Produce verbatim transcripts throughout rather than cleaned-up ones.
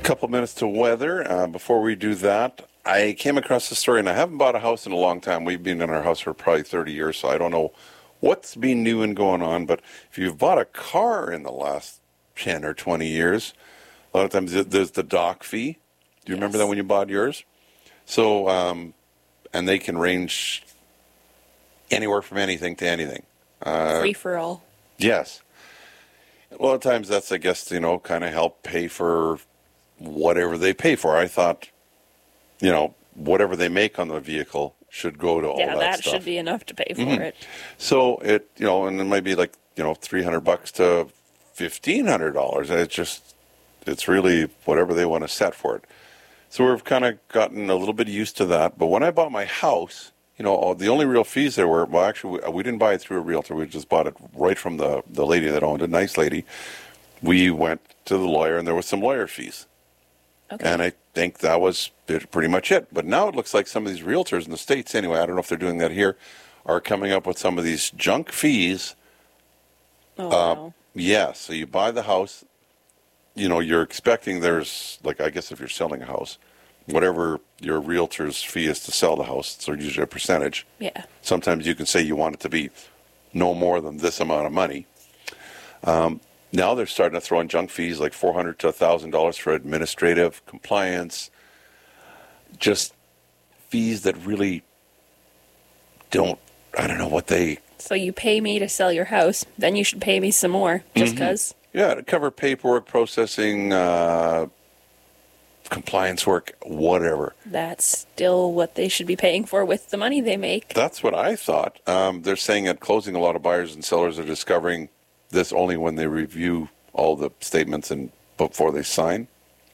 Couple minutes to weather. Uh, before we do that, I came across the story, and I haven't bought a house in a long time. We've been in our house for probably thirty years, so I don't know what's been new and going on. But if you've bought a car in the last ten or twenty years, a lot of times there's the dock fee. Do you yes. remember that when you bought yours? So, um, and they can range anywhere from anything to anything. Uh, Free for all. Yes. A lot of times that's, I guess, you know, kind of help pay for whatever they pay for. I thought, you know, whatever they make on the vehicle should go to all yeah, that, that stuff. should be enough to pay for mm-hmm. it. So it, you know, and it might be like, you know, three hundred bucks to fifteen hundred dollars. It's just, it's really whatever they want to set for it. So we've kind of gotten a little bit used to that. But when I bought my house, you know, the only real fees there were, well, actually, we, we didn't buy it through a realtor. We just bought it right from the, the lady that owned it, nice lady. We went to the lawyer, and there was some lawyer fees. Okay. And I think that was pretty much it. But now it looks like some of these realtors in the States, anyway, I don't know if they're doing that here, are coming up with some of these junk fees. Oh, uh, wow. Yeah, so you buy the house, you know, you're expecting there's, like, I guess if you're selling a house, whatever your realtor's fee is to sell the house, it's usually a percentage. Yeah. Sometimes you can say you want it to be no more than this amount of money. Um Now they're starting to throw in junk fees like four hundred dollars to one thousand dollars for administrative compliance, just fees that really don't, I don't know what they... So you pay me to sell your house, then you should pay me some more, just because? Mm-hmm. Yeah, to cover paperwork, processing, uh, compliance work, whatever. That's still what they should be paying for with the money they make. That's what I thought. Um, they're saying at closing a lot of buyers and sellers are discovering this only when they review all the statements and before they sign.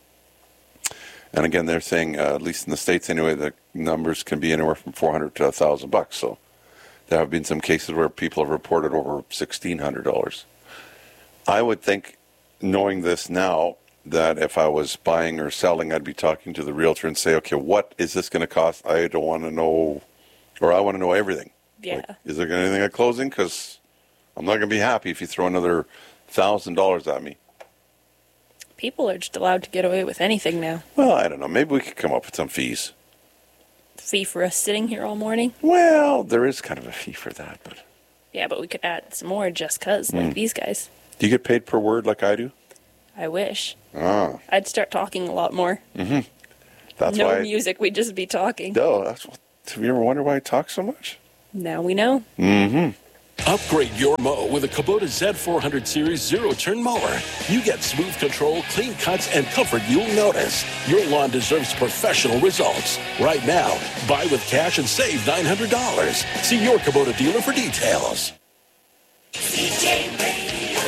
And again, they're saying, uh, at least in the States anyway, the numbers can be anywhere from four hundred to a thousand bucks. So there have been some cases where people have reported over sixteen hundred dollars. I would think, knowing this now, that if I was buying or selling, I'd be talking to the realtor and say, okay, what is this going to cost? I don't want to know, or I want to know everything. Yeah. Like, is there anything at closing? Because I'm not going to be happy if you throw another one thousand dollars at me. People are just allowed to get away with anything now. Well, I don't know. Maybe we could come up with some fees. Fee for us sitting here all morning? Well, there is kind of a fee for that, but... Yeah, but we could add some more just because, like mm. these guys. Do you get paid per word like I do? I wish. Ah. I'd start talking a lot more. Mm-hmm. That's no why... No music, we'd just be talking. No, that's what... Have you ever wondered why I talk so much? Now we know. Mm-hmm. Upgrade your mow with a Kubota Z four hundred Series zero-turn mower. You get smooth control, clean cuts, and comfort you'll notice. Your lawn deserves professional results. Right now, buy with cash and save nine hundred dollars. See your Kubota dealer for details. C J Radio,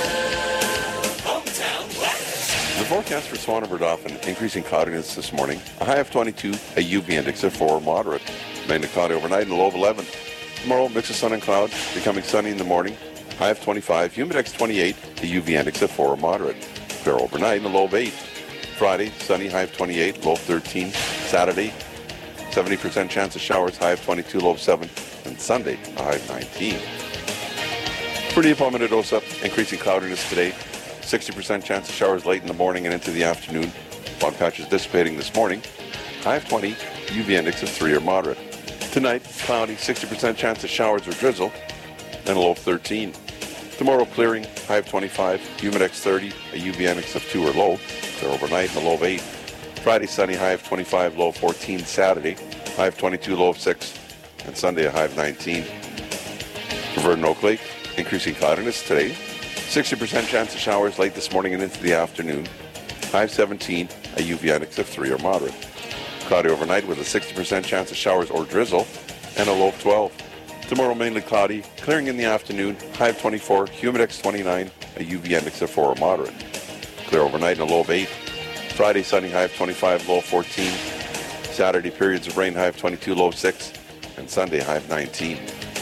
Hometown West. The forecast for Swan and Verdofin, increasing cloudiness this morning. A high of twenty-two, a U V index of four, moderate. Mainly cloudy overnight and a low of eleven. Tomorrow, mix of sun and cloud, becoming sunny in the morning. High of twenty-five, humidex twenty-eight, the U V index of four, moderate. Clear overnight and a low of eight. Friday, sunny, high of twenty-eight, low of thirteen. Saturday, seventy percent chance of showers, high of twenty-two, low of seven. And Sunday, a high of nineteen. For Neil Palma-Mendoza, increasing cloudiness today. sixty percent chance of showers late in the morning and into the afternoon. Fog patches dissipating this morning. High of twenty, U V index of three or moderate. Tonight, cloudy, sixty percent chance of showers or drizzle, and a low of thirteen. Tomorrow, clearing, high of twenty-five, humidex thirty, a U V index of two or low, clear overnight, and a low of eight. Friday, sunny, high of twenty-five, low of fourteen. Saturday, high of twenty-two, low of six, and Sunday, a high of nineteen. For Verdon Oak Lake, increasing cloudiness today, sixty percent chance of showers late this morning and into the afternoon, high of seventeen, a U V index of three or moderate. Cloudy overnight with a sixty percent chance of showers or drizzle, and a low of twelve. Tomorrow mainly cloudy, clearing in the afternoon, high of twenty-four, humidex twenty-nine, a U V index of four or moderate. Clear overnight and a low of eight. Friday sunny, high of twenty-five, low of fourteen. Saturday periods of rain, high of twenty-two, low of six. And Sunday high of nineteen.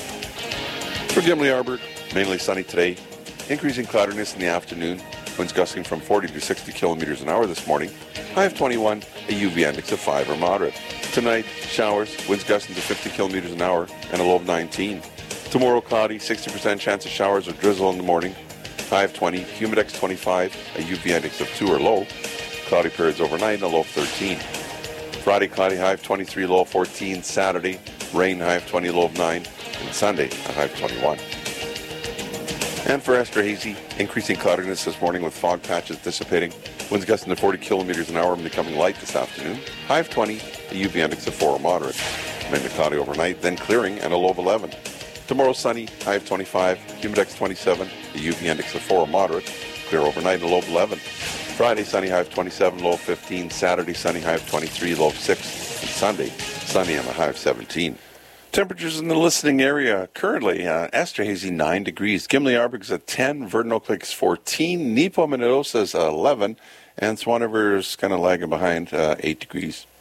For Gimli Arbor, mainly sunny today, increasing cloudiness in the afternoon, winds gusting from forty to sixty kilometers an hour this morning, high of twenty-one, a U V index of five or moderate. Tonight, showers, winds gusting to fifty kilometers an hour, and a low of nineteen. Tomorrow, cloudy, sixty percent chance of showers or drizzle in the morning, high of twenty, humidex twenty-five, a U V index of two or low, Cloudy periods overnight and a low of thirteen. Friday, cloudy, high of twenty-three, low of fourteen. Saturday, rain, high of twenty, low of nine. And Sunday, a high of twenty-one. And for Esterhazy, increasing cloudiness this morning with fog patches dissipating. Winds gusting to forty kilometers an hour and becoming light this afternoon. High of twenty, a U V index of four or moderate. Mainly cloudy overnight, then clearing and a low of eleven. Tomorrow sunny, high of twenty-five, humidex twenty-seven, a U V index of four or moderate. Clear overnight, a low of eleven. Friday sunny, high of twenty-seven, low of fifteen. Saturday sunny, high of twenty-three, low of six. And Sunday sunny and a high of seventeen. Temperatures in the listening area currently, uh, Esterhazy nine degrees, Gimli Arberg's at ten, Verdun Oak Lake's fourteen, Nepo Minnedosa's eleven, and Swan River's kind of lagging behind uh, eight degrees.